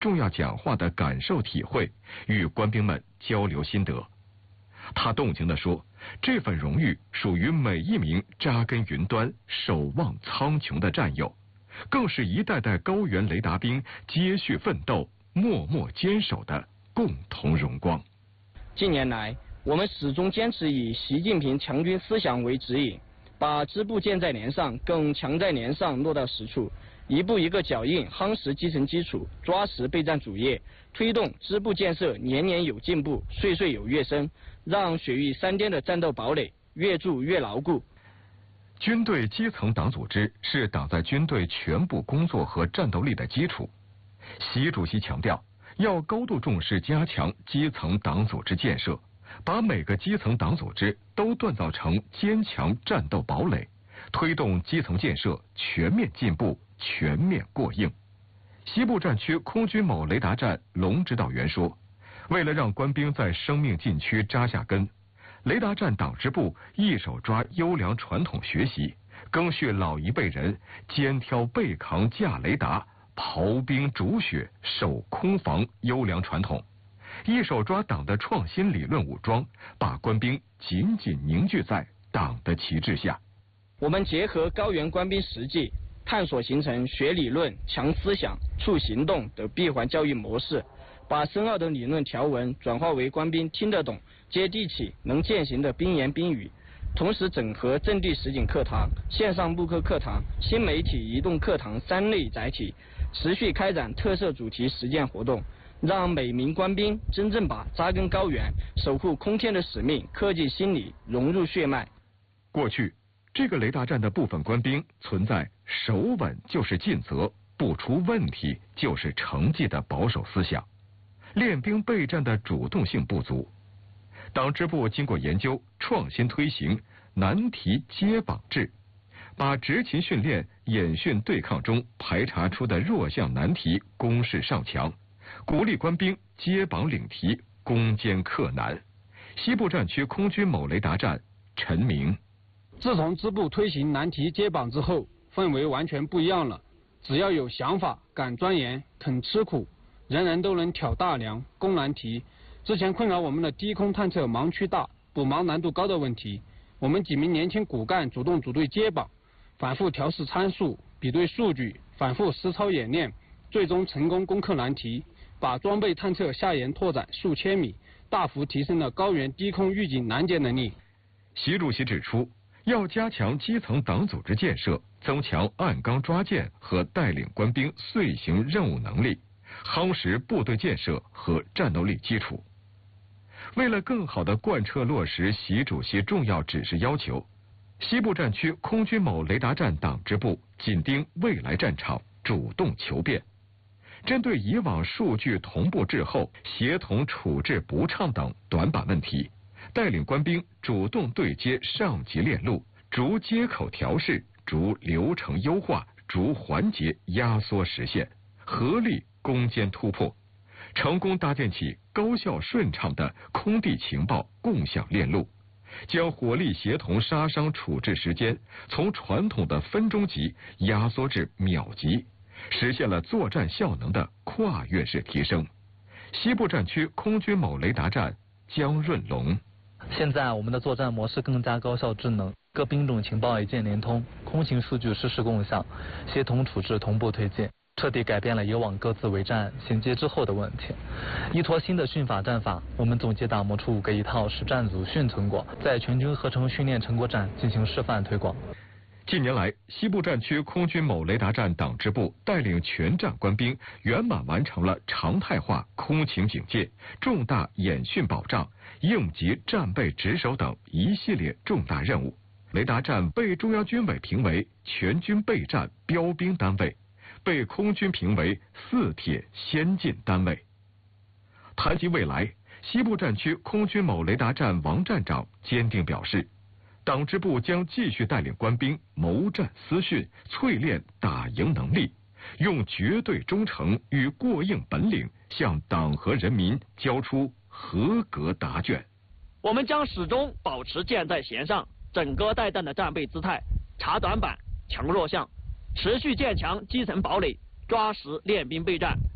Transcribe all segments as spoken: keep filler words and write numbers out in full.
重要讲话的感受体会，与官兵们交流心得。他动情地说，这份荣誉属于每一名扎根云端、守望苍穹的战友，更是一代代高原雷达兵接续奋斗、默默坚守的共同荣光。 近年来，我们始终坚持以习近平强军思想为指引，把支部建在连上，更强在连上落到实处，一步一个脚印，夯实基层基础，抓实备战主业，推动支部建设年年有进步，岁岁有跃升，让雪域三滇的战斗堡垒越筑越牢固。 军队基层党组织是党在军队全部工作和战斗力的基础。习主席强调，要高度重视加强基层党组织建设，把每个基层党组织都锻造成坚强战斗堡垒，推动基层建设全面进步、全面过硬。西部战区空军某雷达站龙指导员说，为了让官兵在生命禁区扎下根，雷达站党支部一手抓优良传统学习，更续老一辈人肩挑背扛架雷达、刨冰煮雪守空防优良传统，一手抓党的创新理论武装，把官兵紧紧凝聚在党的旗帜下。 我们结合高原官兵实际，探索形成学理论、强思想、促行动的闭环教育模式，把深奥的理论条文转化为官兵听得懂、接地气、能践行的兵言兵语。同时整合阵地实景课堂、线上慕课课堂、新媒体移动课堂三类载体，持续开展特色主题实践活动，让每名官兵真正把扎根高原、守护空天的使命刻进心里、融入血脉。 过去，这个雷达站的部分官兵存在守稳就是尽责，不出问题就是成绩的保守思想，练兵备战的主动性不足。党支部经过研究，创新推行难题接榜制，把执勤训练、演训对抗中排查出的弱项难题公示上墙，鼓励官兵接榜领题，攻坚克难。西部战区空军某雷达站陈明， 自从支部推行难题接榜之后，氛围完全不一样了。只要有想法、敢钻研、肯吃苦，人人都能挑大梁、攻难题。之前困扰我们的低空探测盲区大、补盲难度高的问题，我们几名年轻骨干主动组队接榜，反复调试参数，比对数据，反复实操演练，最终成功攻克难题，把装备探测下沿拓展数千米，大幅提升了高原低空预警拦截能力。 习主席指出，要加强基层党组织建设，增强按纲抓践和带领官兵遂行任务能力，夯实部队建设和战斗力基础。为了更好地贯彻落实习主席重要指示要求，西部战区空军某雷达站党支部紧盯未来战场，主动求变。针对以往数据同步滞后、协同处置不畅等短板问题，带领官兵主动对接上级链路，逐接口调试、逐流程优化、逐环节压缩实现，合力攻坚突破，成功搭建起高效顺畅的空地情报共享链路，将火力协同杀伤处置时间从传统的分钟级压缩至秒级，实现了作战效能的跨越式提升。西部战区空军某雷达站姜润龙， 现在我们的作战模式更加高效智能，各兵种情报一键连通，空情数据实时共享，协同处置同步推进，彻底改变了以往各自为战衔接之后的问题。依托新的训法战法，我们总结打磨出五个一套实战组训成果，在全军合成训练成果展进行示范推广。 近年来，西部战区空军某雷达站党支部带领全站官兵圆满完成了常态化空情警戒、重大演训保障、应急战备值守等一系列重大任务。雷达站被中央军委评为全军备战标兵单位，被空军评为四铁先进单位。谈及未来，西部战区空军某雷达站王站长坚定表示，党支部将继续带领官兵谋战思训，淬炼打赢能力，用绝对忠诚与过硬本领向党和人民交出合格答卷。 我们将始终保持箭在弦上，整个带弹的战备姿态，查短板、强弱项，持续建强基层堡垒，抓实练兵备战，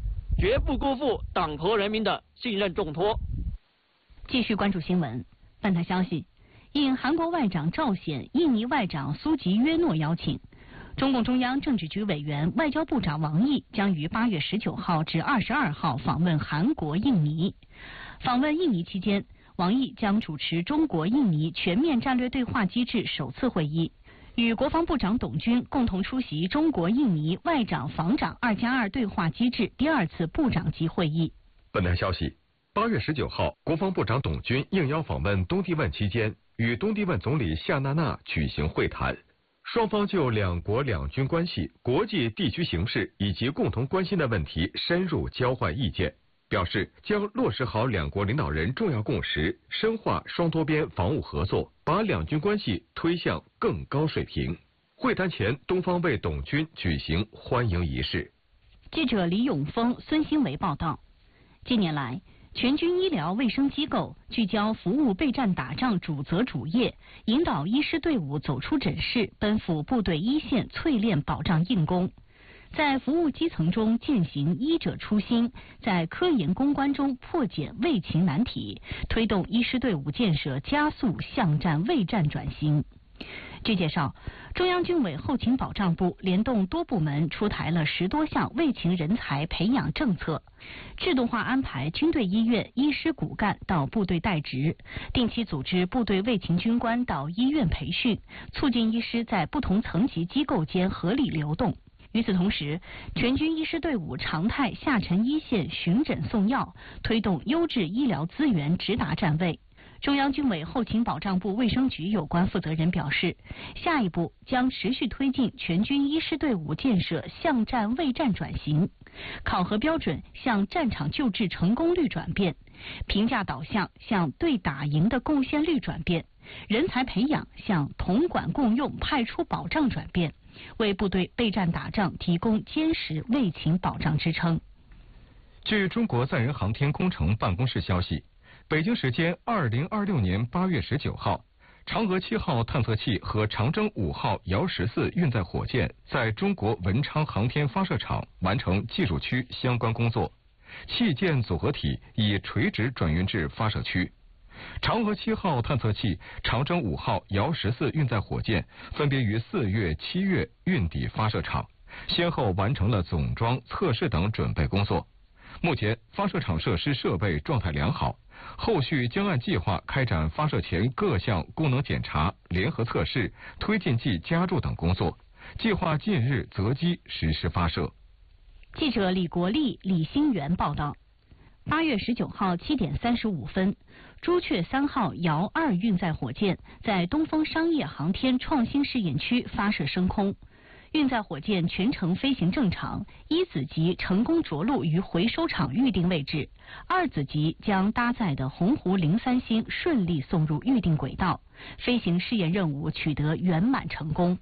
绝不辜负党和人民的信任重托。 继续关注新闻。本台消息，应韩国外长赵显、印尼外长苏吉约诺邀请，中共中央政治局委员、外交部长王毅将于八月十九号至二十二号访问韩国、印尼。访问印尼期间，王毅将主持中国印尼全面战略对话机制首次会议，与国防部长董军共同出席中国印尼外长防长二加二对话机制第二次部长级会议。 本台消息，八月十九号，国防部长董军应邀访问东帝汶期间，与东帝汶总理夏纳纳举行会谈，双方就两国两军关系、国际地区形势以及共同关心的问题深入交换意见，表示将落实好两国领导人重要共识，深化双多边防务合作，把两军关系推向更高水平。会谈前，东方为董军举行欢迎仪式。 记者李永峰、孙新维报道。近年来，全军医疗卫生机构聚焦服务备战打仗主责主业，引导医师队伍走出诊室，奔赴部队一线淬炼保障硬功。在服务基层中践行医者初心，在科研攻关中破解卫勤难题，推动医师队伍建设加速巷战卫战转型。据介绍，中央军委后勤保障部联动多部门出台了十多项卫勤人才培养政策，制度化安排军队医院医师骨干到部队代职，定期组织部队卫勤军官到医院培训，促进医师在不同层级机构间合理流动。与此同时，全军医师队伍常态下沉一线巡诊送药，推动优质医疗资源直达站位。中央军委后勤保障部卫生局有关负责人表示，下一步将持续推进全军医师队伍建设向战卫战转型，考核标准向战场救治成功率转变，评价导向向对打赢的贡献率转变，人才培养向统管共用派出保障转变，为部队备战打仗提供坚实卫勤保障支撑。 据中国载人航天工程办公室消息，北京时间二零二六年八月十九号，嫦娥七号探测器和长征五号遥十四运载火箭在中国文昌航天发射场完成技术区相关工作，器件组合体已垂直转运至发射区。嫦娥七号探测器、长征五号遥十四运载火箭分别于四月、七月运抵发射场，先后完成了总装、测试等准备工作。目前发射场设施设备状态良好，后续将按计划开展发射前各项功能检查、联合测试、推进剂加注等工作，计划近日择机实施发射。 记者李国立、李新元报道。八月十九号七点三十五分，朱雀三号遥二运载火箭在东风商业航天创新试验区发射升空。运载火箭全程飞行正常，一子级成功着陆于回收场预定位置，二子级将搭载的鸿鹄零三星顺利送入预定轨道，飞行试验任务取得圆满成功。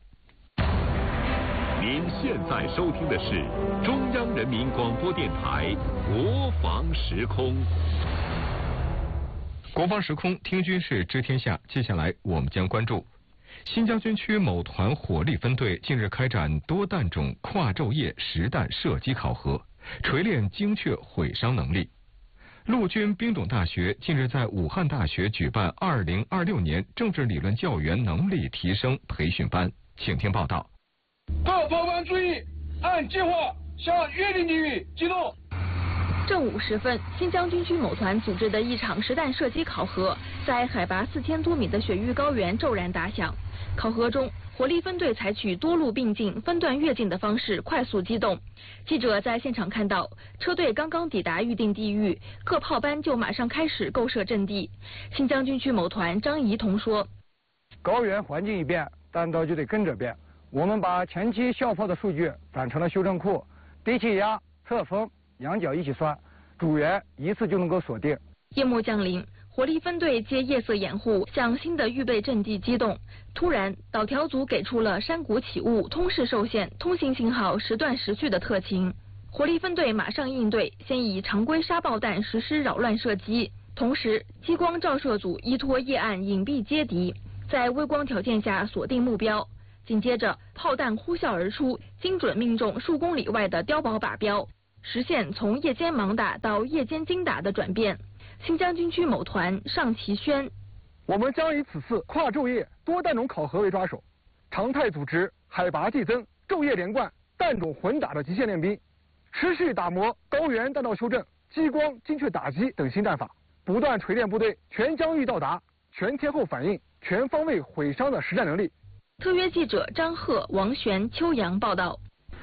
您现在收听的是中央人民广播电台国防时空。 国防时空听军事知天下，接下来我们将关注新疆军区某团火力分队近日开展多弹种跨昼夜实弹射击考核，锤炼精确毁伤能力。陆军兵种大学近日在武汉大学举办二零二六年政治理论教员能力提升培训班，请听报道。 各炮班注意，按计划向约定地域机动。 正午时分，新疆军区某团组织的一场实弹射击考核，在海拔四千多米的雪域高原骤然打响。考核中，火力分队采取多路并进、分段跃进的方式快速机动。记者在现场看到，车队刚刚抵达预定地域，各炮班就马上开始构设阵地。新疆军区某团张仪同说：“ 高原环境一变，弹道就得跟着变。我们把前期校炮的数据转成了修正库，低气压、侧风、仰角一起算，主源一次就能够锁定。” 夜幕降临，火力分队借夜色掩护，向新的预备阵地机动。突然，导调组给出了山谷起雾、通视受限、通信信号时断时续的特情。火力分队马上应对，先以常规沙爆弹实施扰乱射击，同时激光照射组依托夜暗隐蔽接敌，在微光条件下锁定目标。紧接着，炮弹呼啸而出，精准命中数公里外的碉堡靶标。 实现从夜间盲打到夜间精打的转变。新疆军区某团尚其轩， 我们将以此次跨昼夜多弹种考核为抓手，常态组织海拔递增、昼夜连贯、弹种混打的极限练兵，持续打磨高原弹道修正、激光精确打击等新战法，不断锤炼部队全疆域到达、全天候反应、全方位毁伤的实战能力。 特约记者张鹤、王璇、邱阳报道。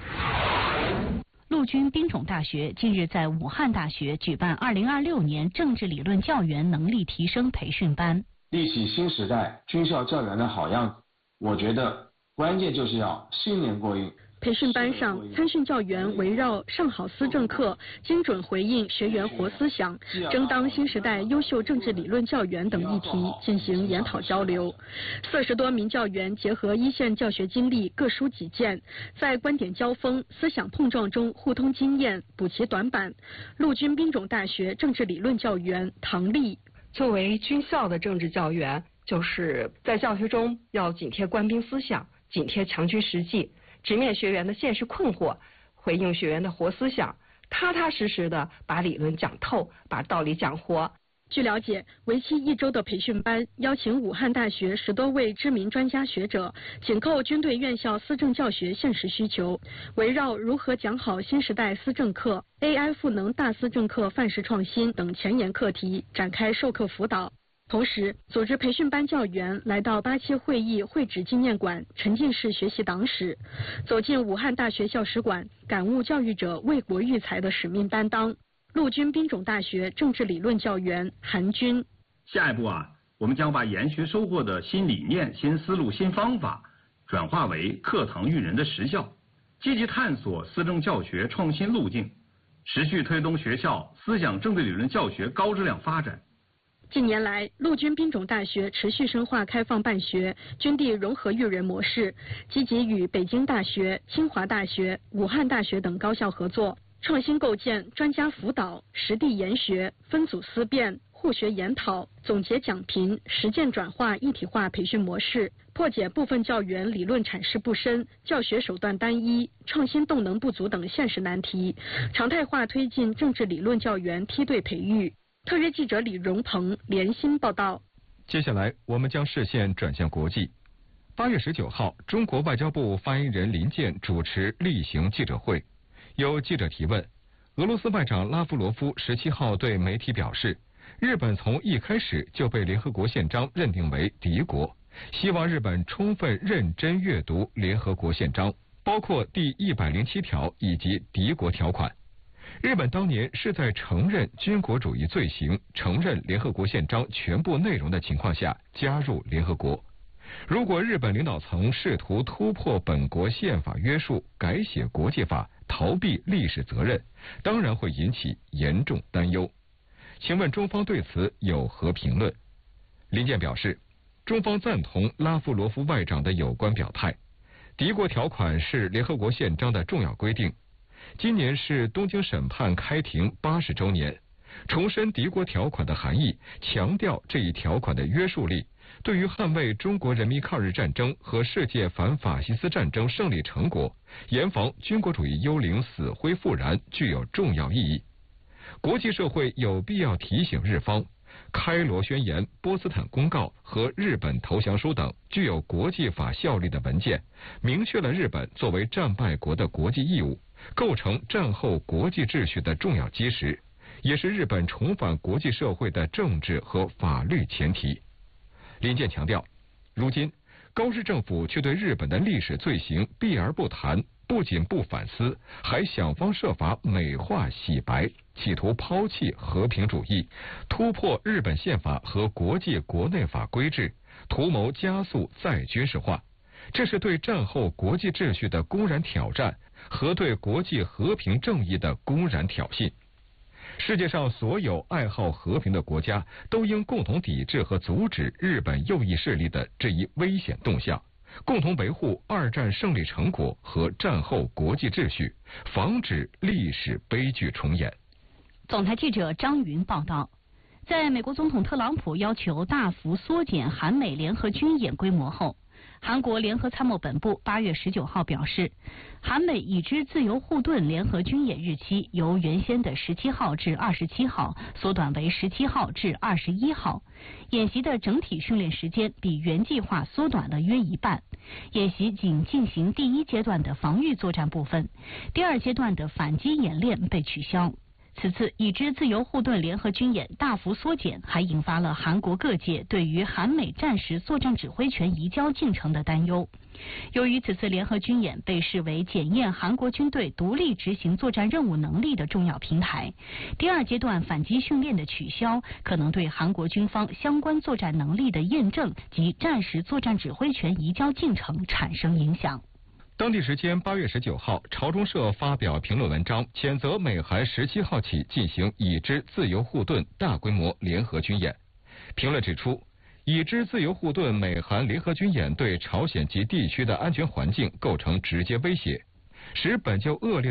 陆军兵种大学近日在武汉大学举办二零二六年政治理论教员能力提升培训班， 立起新时代军校教员的好样子。我觉得关键就是要新年过硬。 培训班上，参训教员围绕上好思政课，精准回应学员活思想，争当新时代优秀政治理论教员等议题进行研讨交流。四十多名教员结合一线教学经历，各抒己见，在观点交锋、思想碰撞中互通经验，补齐短板。陆军兵种大学政治理论教员唐丽， 作为军校的政治教员，就是在教学中要紧贴官兵思想，紧贴强军实际，直面学员的现实困惑，回应学员的活思想，踏踏实实的把理论讲透，把道理讲活。 据了解，为期一周的培训班邀请武汉大学十多位知名专家学者，紧扣军队院校思政教学现实需求，围绕如何讲好新时代思政课、A I 赋能大思政课范式创新等前沿课题展开授课辅导。同时，组织培训班教员来到八七会议会址纪念馆沉浸式学习党史，走进武汉大学校史馆，感悟教育者为国育才的使命担当。陆军兵种大学政治理论教员韩军， 下一步啊，我们将把研学收获的新理念、新思路、新方法，转化为课堂育人的实效，积极探索思政教学创新路径，持续推动学校思想政治理论教学高质量发展。 近年来，陆军兵种大学持续深化开放办学、军地融合育人模式，积极与北京大学、清华大学、武汉大学等高校合作，创新构建专家辅导、实地研学、分组思辨、互学研讨、总结讲评、实践转化一体化培训模式，破解部分教员理论阐释不深、教学手段单一、创新动能不足等现实难题，常态化推进政治理论教员梯队培育。特约记者李荣鹏联新报道。 接下来，我们将视线转向国际。八月十九号，中国外交部发言人林健主持例行记者会，有记者提问，俄罗斯外长拉夫罗夫十七号对媒体表示，日本从一开始就被联合国宪章认定为敌国，希望日本充分认真阅读联合国宪章，包括第一百零七条以及敌国条款。日本当年是在承认军国主义罪行、承认联合国宪章全部内容的情况下加入联合国。如果日本领导层试图突破本国宪法约束，改写国际法，逃避历史责任，当然会引起严重担忧。请问中方对此有何评论？林健表示，中方赞同拉夫罗夫外长的有关表态。敌国条款是联合国宪章的重要规定。今年是东京审判开庭八十周年，重申敌国条款的含义，强调这一条款的约束力，对于捍卫中国人民抗日战争和世界反法西斯战争胜利成果，严防军国主义幽灵死灰复燃，具有重要意义。国际社会有必要提醒日方，开罗宣言、波茨坦公告和日本投降书等具有国际法效力的文件，明确了日本作为战败国的国际义务，构成战后国际秩序的重要基石，也是日本重返国际社会的政治和法律前提。林健强调，如今高市政府却对日本的历史罪行避而不谈，不仅不反思，还想方设法美化洗白，企图抛弃和平主义，突破日本宪法和国际国内法规制，图谋加速再军事化。这是对战后国际秩序的公然挑战，和对国际和平正义的公然挑衅。世界上所有爱好和平的国家都应共同抵制和阻止日本右翼势力的这一危险动向，共同维护二战胜利成果和战后国际秩序，防止历史悲剧重演。 总台记者张云报道，在美国总统特朗普要求大幅缩减韩美联合军演规模后， 韩国联合参谋本部八月十九号表示，韩美已知自由护盾联合军演日期由原先的十七号至二十七号缩短为十七号至二十一号，演习的整体训练时间比原计划缩短了约一半。演习仅进行第一阶段的防御作战部分，第二阶段的反击演练被取消。此次已知自由护盾联合军演大幅缩减，还引发了韩国各界对于韩美战时作战指挥权移交进程的担忧。由于此次联合军演被视为检验韩国军队独立执行作战任务能力的重要平台，第二阶段反击训练的取消，可能对韩国军方相关作战能力的验证及战时作战指挥权移交进程产生影响。 当地时间八月十九号，朝中社发表评论文章，谴责美韩十七号起进行已知自由护盾大规模联合军演。评论指出，已知自由护盾美韩联合军演对朝鲜及地区的安全环境构成直接威胁，使本就恶劣